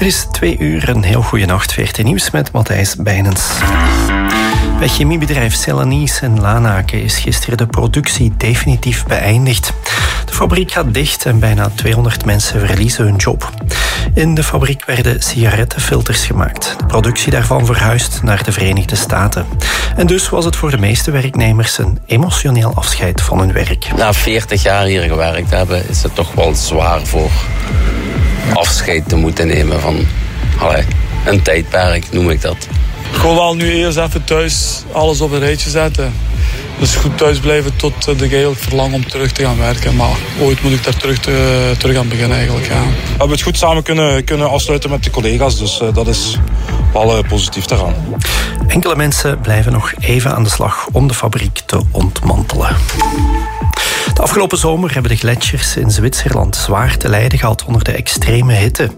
Het is 2:00, een heel goede nacht. VRT Nieuws met Matthijs Bijnens. Bij chemiebedrijf Celanese in Lanaken is gisteren de productie definitief beëindigd. De fabriek gaat dicht en bijna 200 mensen verliezen hun job. In de fabriek werden sigarettenfilters gemaakt. De productie daarvan verhuist naar de Verenigde Staten. En dus was het voor de meeste werknemers een emotioneel afscheid van hun werk. Na 40 jaar hier gewerkt hebben, is het toch wel zwaar voor afscheid te moeten nemen van een tijdperk, noem ik dat. Gewoon wel nu eerst even thuis alles op een rijtje zetten. Dus goed thuis blijven tot de geheel verlang om terug te gaan werken. Maar ooit moet ik daar terug aan beginnen eigenlijk. Ja. We hebben het goed samen kunnen afsluiten met de collega's. Dus dat is wel positief te gaan. Enkele mensen blijven nog even aan de slag om de fabriek te ontmantelen. De afgelopen zomer hebben de gletsjers in Zwitserland zwaar te lijden gehad onder de extreme hitte.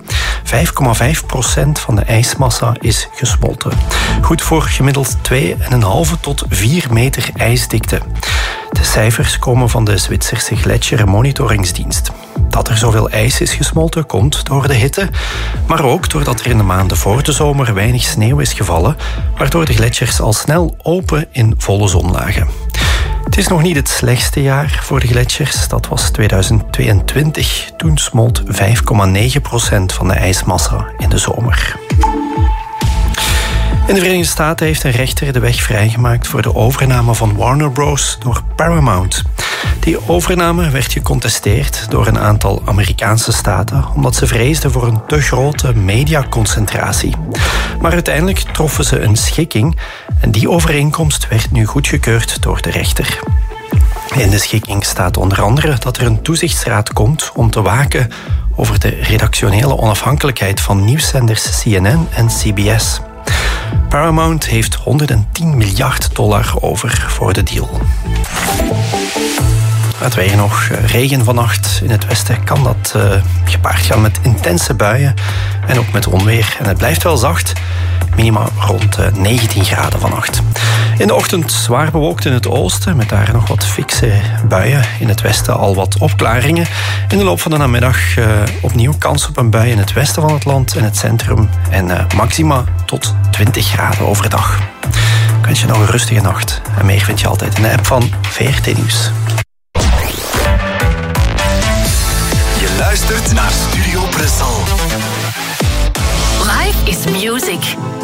5,5% van de ijsmassa is gesmolten. Goed voor gemiddeld 2,5 tot 4 meter ijsdikte. De cijfers komen van de Zwitserse gletsjermonitoringsdienst. Dat er zoveel ijs is gesmolten komt door de hitte, maar ook doordat er in de maanden voor de zomer weinig sneeuw is gevallen, waardoor de gletsjers al snel open in volle zon lagen. Het is nog niet het slechtste jaar voor de gletsjers. Dat was 2022. Toen smolt 5,9% van de ijsmassa in de zomer. In de Verenigde Staten heeft een rechter de weg vrijgemaakt voor de overname van Warner Bros. Door Paramount. Die overname werd gecontesteerd door een aantal Amerikaanse staten omdat ze vreesden voor een te grote mediaconcentratie. Maar uiteindelijk troffen ze een schikking en die overeenkomst werd nu goedgekeurd door de rechter. In de schikking staat onder andere dat er een toezichtsraad komt om te waken over de redactionele onafhankelijkheid van nieuwszenders CNN en CBS. Paramount heeft $110 miljard over voor de deal. Het weer nog. Regen vannacht. In het westen kan dat gepaard gaan met intense buien en ook met onweer. En het blijft wel zacht. Minima rond 19 graden vannacht. In de ochtend zwaar bewolkt in het oosten, met daar nog wat fikse buien. In het westen al wat opklaringen. In de loop van de namiddag opnieuw kans op een bui in het westen van het land en het centrum. En maxima tot 20 graden overdag. Ik wens je nog een rustige nacht. En meer vind je altijd in de app van VRT Nieuws. Je luistert naar Studio Brussel. Life is music.